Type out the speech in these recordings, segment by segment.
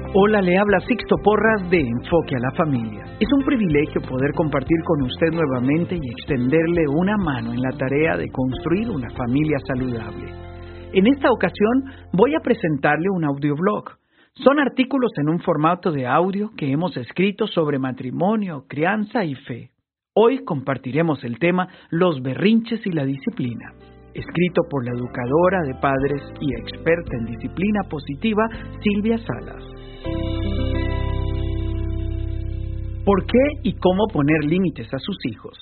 Hola, le habla Sixto Porras de Enfoque a la Familia. Es un privilegio poder compartir con usted nuevamente y extenderle una mano en la tarea de construir una familia saludable. En esta ocasión voy a presentarle un audioblog. Son artículos en un formato de audio que hemos escrito sobre matrimonio, crianza y fe. Hoy compartiremos el tema Los berrinches y la disciplina, escrito por la educadora de padres y experta en disciplina positiva, Silvia Salas. ¿Por qué y cómo poner límites a sus hijos?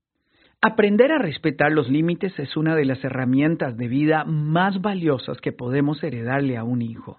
Aprender a respetar los límites es una de las herramientas de vida más valiosas que podemos heredarle a un hijo.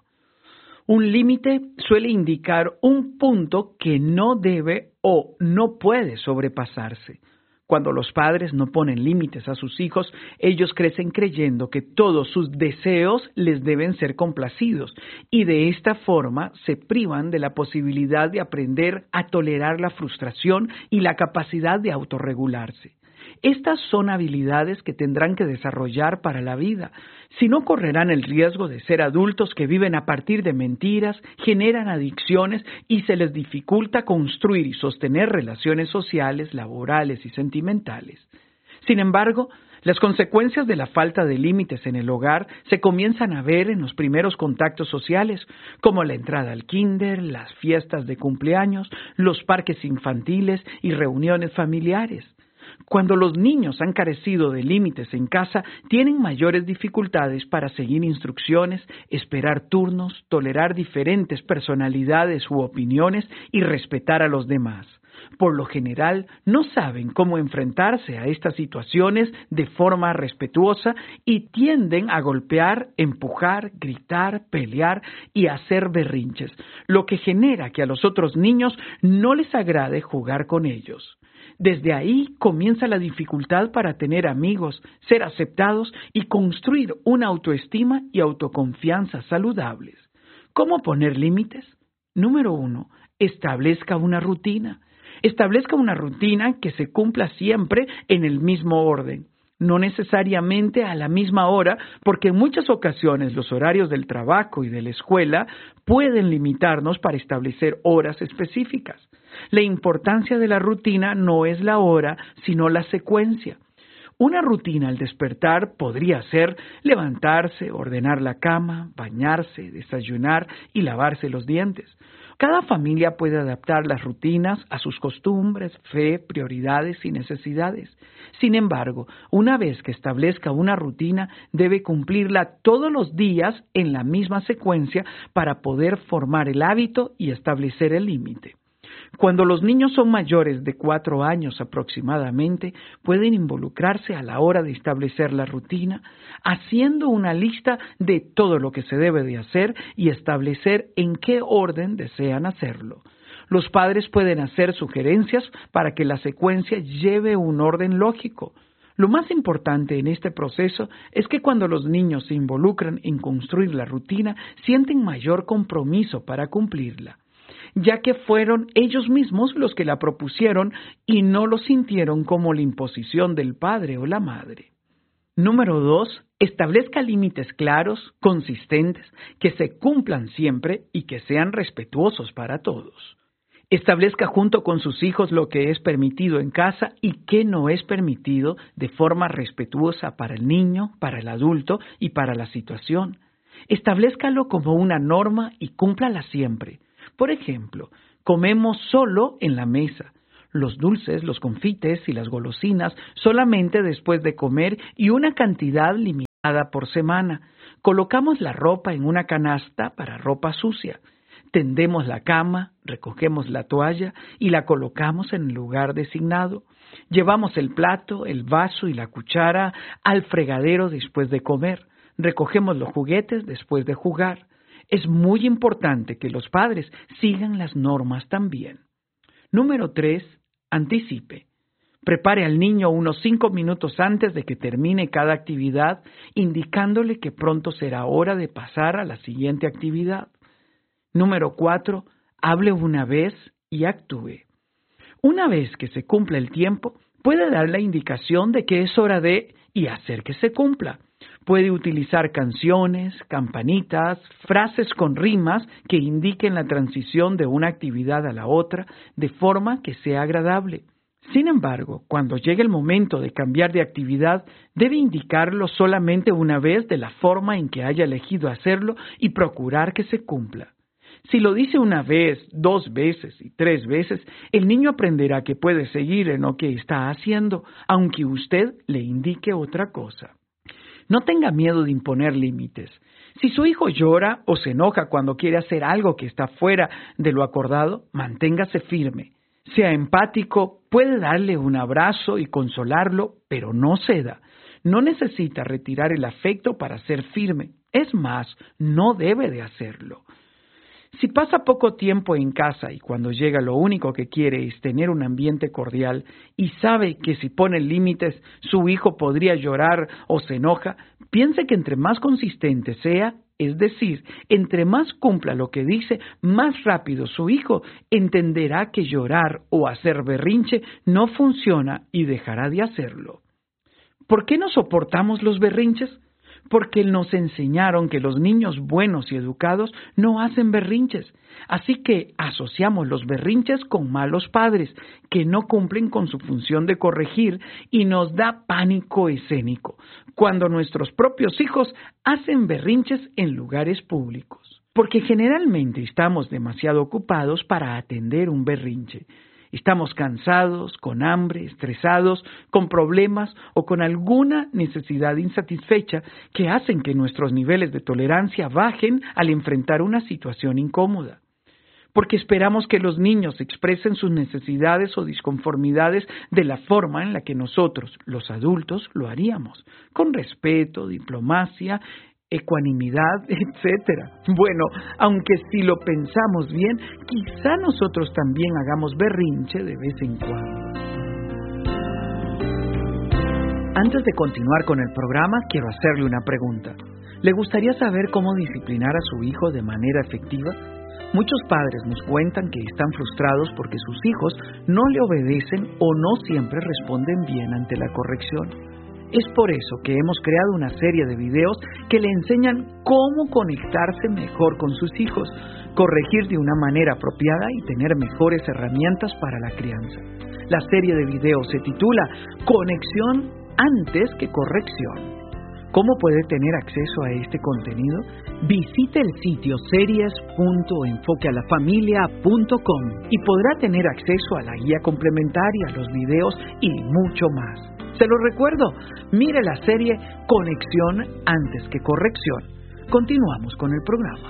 Un límite suele indicar un punto que no debe o no puede sobrepasarse. Cuando los padres no ponen límites a sus hijos, ellos crecen creyendo que todos sus deseos les deben ser complacidos y de esta forma se privan de la posibilidad de aprender a tolerar la frustración y la capacidad de autorregularse. Estas son habilidades que tendrán que desarrollar para la vida. Si no, correrán el riesgo de ser adultos que viven a partir de mentiras, generan adicciones y se les dificulta construir y sostener relaciones sociales, laborales y sentimentales. Sin embargo, las consecuencias de la falta de límites en el hogar se comienzan a ver en los primeros contactos sociales, como la entrada al kinder, las fiestas de cumpleaños, los parques infantiles y reuniones familiares. Cuando los niños han carecido de límites en casa, tienen mayores dificultades para seguir instrucciones, esperar turnos, tolerar diferentes personalidades u opiniones y respetar a los demás. Por lo general, no saben cómo enfrentarse a estas situaciones de forma respetuosa y tienden a golpear, empujar, gritar, pelear y hacer berrinches, lo que genera que a los otros niños no les agrade jugar con ellos. Desde ahí comienza la dificultad para tener amigos, ser aceptados y construir una autoestima y autoconfianza saludables. ¿Cómo poner límites? Número 1. Establezca una rutina. Establezca una rutina que se cumpla siempre en el mismo orden. No necesariamente a la misma hora, porque en muchas ocasiones los horarios del trabajo y de la escuela pueden limitarnos para establecer horas específicas. La importancia de la rutina no es la hora, sino la secuencia. Una rutina al despertar podría ser levantarse, ordenar la cama, bañarse, desayunar y lavarse los dientes. Cada familia puede adaptar las rutinas a sus costumbres, fe, prioridades y necesidades. Sin embargo, una vez que establezca una rutina, debe cumplirla todos los días en la misma secuencia para poder formar el hábito y establecer el límite. Cuando los niños son mayores de 4 años aproximadamente, pueden involucrarse a la hora de establecer la rutina, haciendo una lista de todo lo que se debe de hacer y establecer en qué orden desean hacerlo. Los padres pueden hacer sugerencias para que la secuencia lleve un orden lógico. Lo más importante en este proceso es que cuando los niños se involucran en construir la rutina, sienten mayor compromiso para cumplirla, ya que fueron ellos mismos los que la propusieron y no lo sintieron como la imposición del padre o la madre. Número 2. Establezca límites claros, consistentes, que se cumplan siempre y que sean respetuosos para todos. Establezca junto con sus hijos lo que es permitido en casa y qué no es permitido de forma respetuosa para el niño, para el adulto y para la situación. Establezcalo como una norma y cúmplala siempre. Por ejemplo, comemos solo en la mesa. Los dulces, los confites y las golosinas solamente después de comer y una cantidad limitada por semana. Colocamos la ropa en una canasta para ropa sucia. Tendemos la cama, recogemos la toalla y la colocamos en el lugar designado. Llevamos el plato, el vaso y la cuchara al fregadero después de comer. Recogemos los juguetes después de jugar. Es muy importante que los padres sigan las normas también. Número 3. Anticipe. Prepare al niño unos 5 minutos antes de que termine cada actividad, indicándole que pronto será hora de pasar a la siguiente actividad. Número 4. Hable una vez y actúe. Una vez que se cumpla el tiempo, puede dar la indicación de que es hora de y hacer que se cumpla. Puede utilizar canciones, campanitas, frases con rimas que indiquen la transición de una actividad a la otra de forma que sea agradable. Sin embargo, cuando llegue el momento de cambiar de actividad, debe indicarlo solamente una vez de la forma en que haya elegido hacerlo y procurar que se cumpla. Si lo dice una vez, 2 veces y 3 veces, el niño aprenderá que puede seguir en lo que está haciendo, aunque usted le indique otra cosa. No tenga miedo de imponer límites. Si su hijo llora o se enoja cuando quiere hacer algo que está fuera de lo acordado, manténgase firme. Sea empático, puede darle un abrazo y consolarlo, pero no ceda. No necesita retirar el afecto para ser firme. Es más, no debe de hacerlo. Si pasa poco tiempo en casa y cuando llega lo único que quiere es tener un ambiente cordial y sabe que si pone límites su hijo podría llorar o se enoja, piense que entre más consistente sea, es decir, entre más cumpla lo que dice, más rápido su hijo entenderá que llorar o hacer berrinche no funciona y dejará de hacerlo. ¿Por qué no soportamos los berrinches? Porque nos enseñaron que los niños buenos y educados no hacen berrinches. Así que asociamos los berrinches con malos padres que no cumplen con su función de corregir y nos da pánico escénico cuando nuestros propios hijos hacen berrinches en lugares públicos. Porque generalmente estamos demasiado ocupados para atender un berrinche. Estamos cansados, con hambre, estresados, con problemas o con alguna necesidad insatisfecha que hacen que nuestros niveles de tolerancia bajen al enfrentar una situación incómoda. Porque esperamos que los niños expresen sus necesidades o disconformidades de la forma en la que nosotros, los adultos, lo haríamos, con respeto, diplomacia, ecuanimidad, etcétera. Bueno, aunque si lo pensamos bien, quizá nosotros también hagamos berrinche de vez en cuando. Antes de continuar con el programa, quiero hacerle una pregunta. ¿Le gustaría saber cómo disciplinar a su hijo de manera efectiva? Muchos padres nos cuentan que están frustrados porque sus hijos no le obedecen o no siempre responden bien ante la corrección. Es por eso que hemos creado una serie de videos que le enseñan cómo conectarse mejor con sus hijos, corregir de una manera apropiada y tener mejores herramientas para la crianza. La serie de videos se titula Conexión antes que corrección. ¿Cómo puede tener acceso a este contenido? Visite el sitio series.enfoquealafamilia.com y podrá tener acceso a la guía complementaria, los videos y mucho más. Se lo recuerdo, mire la serie Conexión antes que corrección. Continuamos con el programa.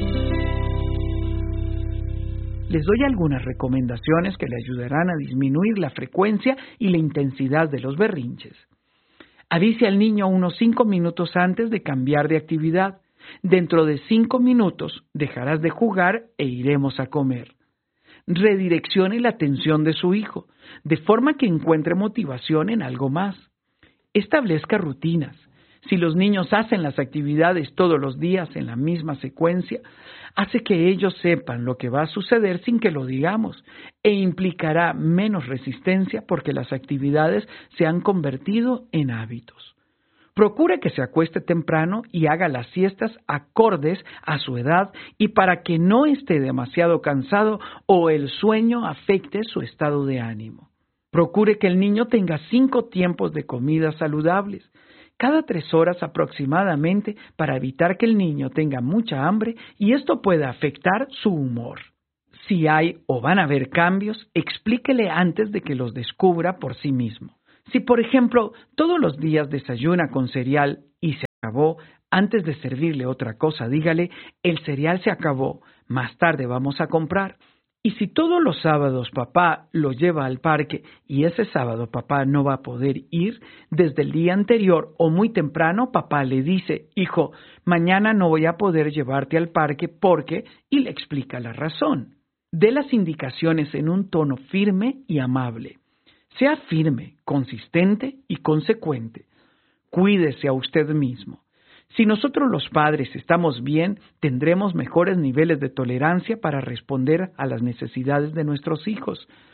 Les doy algunas recomendaciones que le ayudarán a disminuir la frecuencia y la intensidad de los berrinches. Avise al niño unos 5 minutos antes de cambiar de actividad. Dentro de 5 minutos dejarás de jugar e iremos a comer. Redireccione la atención de su hijo, de forma que encuentre motivación en algo más. Establezca rutinas. Si los niños hacen las actividades todos los días en la misma secuencia, hace que ellos sepan lo que va a suceder sin que lo digamos e implicará menos resistencia porque las actividades se han convertido en hábitos. Procure que se acueste temprano y haga las siestas acordes a su edad y para que no esté demasiado cansado o el sueño afecte su estado de ánimo. Procure que el niño tenga 5 tiempos de comidas saludables, cada 3 horas aproximadamente, para evitar que el niño tenga mucha hambre y esto pueda afectar su humor. Si hay o van a haber cambios, explíquele antes de que los descubra por sí mismo. Si, por ejemplo, todos los días desayuna con cereal y se acabó, antes de servirle otra cosa, dígale, el cereal se acabó, más tarde vamos a comprar. Y si todos los sábados papá lo lleva al parque y ese sábado papá no va a poder ir, desde el día anterior o muy temprano papá le dice, hijo, mañana no voy a poder llevarte al parque porque, y le explica la razón. Dé las indicaciones en un tono firme y amable. Sea firme, consistente y consecuente. Cuídese a usted mismo. Si nosotros los padres estamos bien, tendremos mejores niveles de tolerancia para responder a las necesidades de nuestros hijos.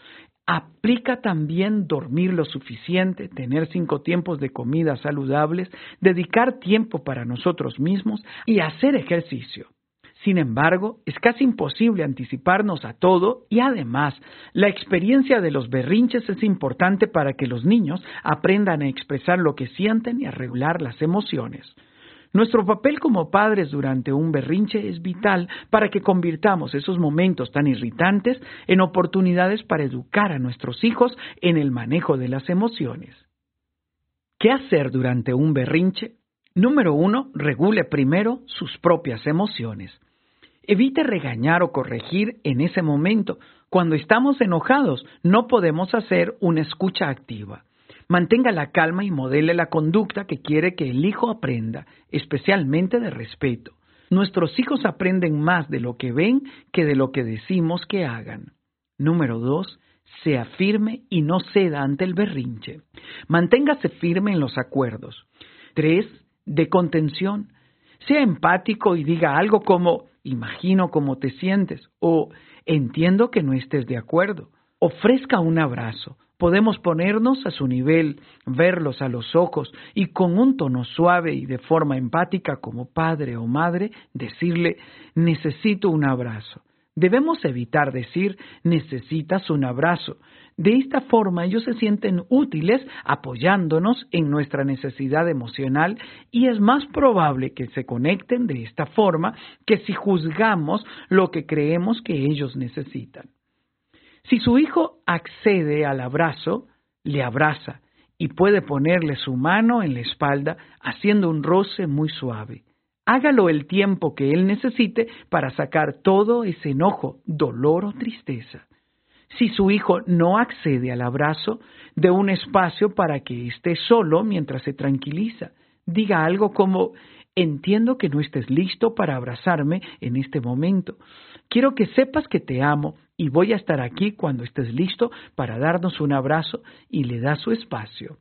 Aplica también dormir lo suficiente, tener 5 tiempos de comida saludables, dedicar tiempo para nosotros mismos y hacer ejercicio. Sin embargo, es casi imposible anticiparnos a todo y además, la experiencia de los berrinches es importante para que los niños aprendan a expresar lo que sienten y a regular las emociones. Nuestro papel como padres durante un berrinche es vital para que convirtamos esos momentos tan irritantes en oportunidades para educar a nuestros hijos en el manejo de las emociones. ¿Qué hacer durante un berrinche? Número 1, regule primero sus propias emociones. Evite regañar o corregir en ese momento. Cuando estamos enojados, no podemos hacer una escucha activa. Mantenga la calma y modele la conducta que quiere que el hijo aprenda, especialmente de respeto. Nuestros hijos aprenden más de lo que ven que de lo que decimos que hagan. Número 2. Sea firme y no ceda ante el berrinche. Manténgase firme en los acuerdos. 3. De contención. Sea empático y diga algo como, imagino cómo te sientes, o entiendo que no estés de acuerdo. Ofrezca un abrazo. Podemos ponernos a su nivel, verlos a los ojos y con un tono suave y de forma empática como padre o madre, decirle, necesito un abrazo. Debemos evitar decir, necesitas un abrazo. De esta forma ellos se sienten útiles apoyándonos en nuestra necesidad emocional y es más probable que se conecten de esta forma que si juzgamos lo que creemos que ellos necesitan. Si su hijo accede al abrazo, le abraza y puede ponerle su mano en la espalda haciendo un roce muy suave. Hágalo el tiempo que él necesite para sacar todo ese enojo, dolor o tristeza. Si su hijo no accede al abrazo, dé un espacio para que esté solo mientras se tranquiliza. Diga algo como, entiendo que no estés listo para abrazarme en este momento. Quiero que sepas que te amo y voy a estar aquí cuando estés listo para darnos un abrazo y le da su espacio.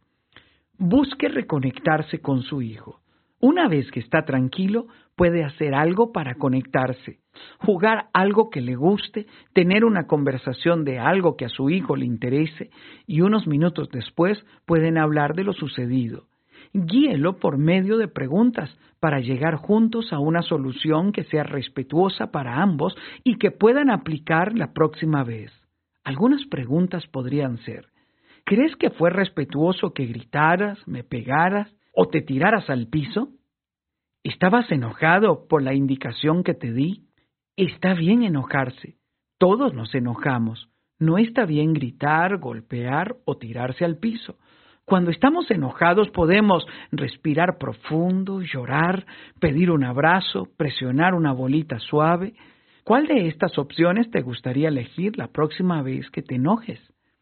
Busque reconectarse con su hijo. Una vez que está tranquilo, puede hacer algo para conectarse, jugar algo que le guste, tener una conversación de algo que a su hijo le interese y unos minutos después pueden hablar de lo sucedido. Guíelo por medio de preguntas para llegar juntos a una solución que sea respetuosa para ambos y que puedan aplicar la próxima vez. Algunas preguntas podrían ser, ¿crees que fue respetuoso que gritaras, me pegaras o te tiraras al piso? ¿Estabas enojado por la indicación que te di? Está bien enojarse. Todos nos enojamos. No está bien gritar, golpear o tirarse al piso. Cuando estamos enojados podemos respirar profundo, llorar, pedir un abrazo, presionar una bolita suave. ¿Cuál de estas opciones te gustaría elegir la próxima vez que te enojes?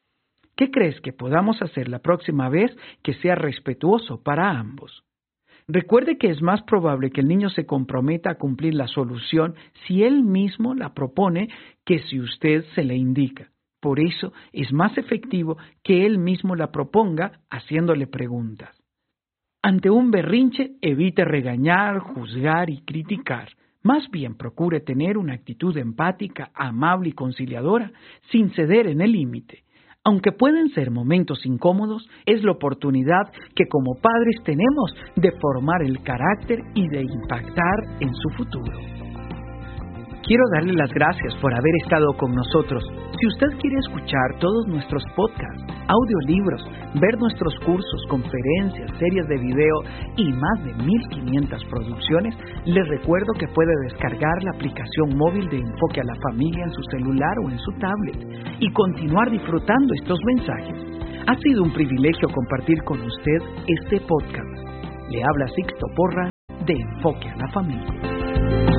¿Qué crees que podamos hacer la próxima vez que sea respetuoso para ambos? Recuerde que es más probable que el niño se comprometa a cumplir la solución si él mismo la propone que si usted se le indica. Por eso es más efectivo que él mismo la proponga haciéndole preguntas. Ante un berrinche, evite regañar, juzgar y criticar. Más bien procure tener una actitud empática, amable y conciliadora, sin ceder en el límite. Aunque pueden ser momentos incómodos, es la oportunidad que como padres tenemos de formar el carácter y de impactar en su futuro. Quiero darle las gracias por haber estado con nosotros. Si usted quiere escuchar todos nuestros podcasts, audiolibros, ver nuestros cursos, conferencias, series de video y más de 1,500 producciones, le recuerdo que puede descargar la aplicación móvil de Enfoque a la Familia en su celular o en su tablet y continuar disfrutando estos mensajes. Ha sido un privilegio compartir con usted este podcast. Le habla Sixto Porras de Enfoque a la Familia.